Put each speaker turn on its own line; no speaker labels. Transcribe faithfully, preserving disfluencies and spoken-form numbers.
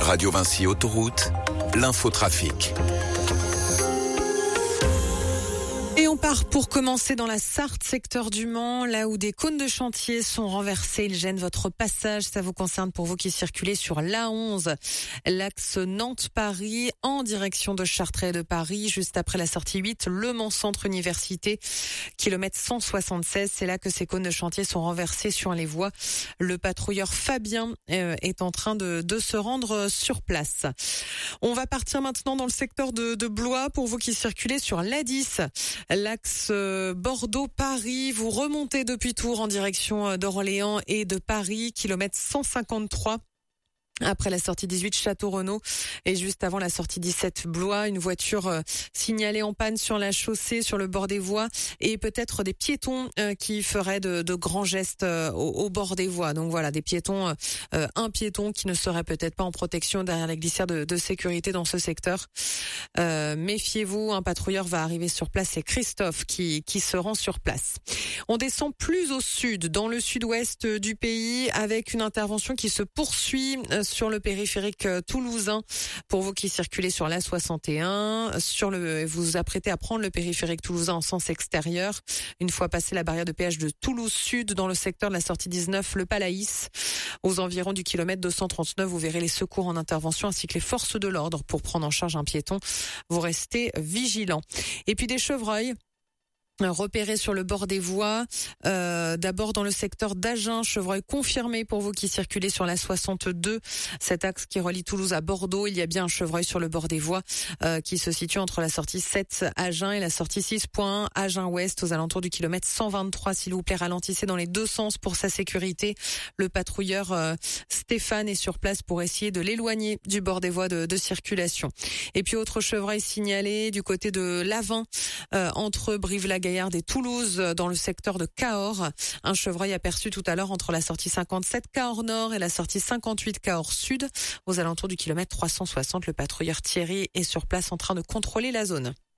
Radio Vinci Autoroute, l'infotrafic.
Et on part pour commencer dans la Sarthe, secteur du Mans, là où des cônes de chantier sont renversés. Ils gênent votre passage. Ça vous concerne pour vous qui circulez sur l'A onze, l'axe Nantes-Paris, en direction de Chartres et de Paris, juste après la sortie huit, Le Mans Centre Université, kilomètre cent soixante-seize. C'est là que ces cônes de chantier sont renversés sur les voies. Le patrouilleur Fabien euh, est en train de, de se rendre sur place. On va partir maintenant dans le secteur de, de Blois pour vous qui circulez sur l'A dix. L'axe Bordeaux-Paris, vous remontez depuis Tours en direction d'Orléans et de Paris, kilomètre cent cinquante-trois. Après la sortie dix-huit, Château-Renaud, et juste avant la sortie dix-sept, Blois, une voiture euh, signalée en panne sur la chaussée, sur le bord des voies, et peut-être des piétons euh, qui feraient de, de grands gestes euh, au, au bord des voies. Donc voilà, des piétons, euh, un piéton qui ne serait peut-être pas en protection derrière la glissière de, de sécurité dans ce secteur. Euh, méfiez-vous, un patrouilleur va arriver sur place, c'est Christophe qui, qui se rend sur place. On descend plus au sud, dans le sud-ouest du pays, avec une intervention qui se poursuit euh, sur le périphérique toulousain. Pour vous qui circulez sur l'A soixante et un, sur le, vous vous apprêtez à prendre le périphérique toulousain en sens extérieur. Une fois passé la barrière de péage de Toulouse Sud, dans le secteur de la sortie dix-neuf, le Palaïs, aux environs du kilomètre deux cent trente-neuf, vous verrez les secours en intervention ainsi que les forces de l'ordre pour prendre en charge un piéton. Vous restez vigilants. Et puis des chevreuils repérés sur le bord des voies, euh, d'abord dans le secteur d'Agen, chevreuil confirmé pour vous qui circulez sur la soixante-deux, cet axe qui relie Toulouse à Bordeaux. Il y a bien un chevreuil sur le bord des voies euh, qui se situe entre la sortie sept Agen et la sortie six point un Agen Ouest, aux alentours du kilomètre cent vingt-trois. S'il vous plaît, ralentissez dans les deux sens pour sa sécurité. Le patrouilleur euh, Stéphane est sur place pour essayer de l'éloigner du bord des voies de, de circulation. Et puis autre chevreuil signalé du côté de Lavin, euh, entre Brive-la-Gaillarde et Toulouse, dans le secteur de Cahors. Un chevreuil aperçu tout à l'heure entre la sortie cinquante-sept Cahors Nord et la sortie cinquante-huit Cahors Sud, aux alentours du kilomètre trois cent soixante. Le patrouilleur Thierry est sur place en train de contrôler la zone.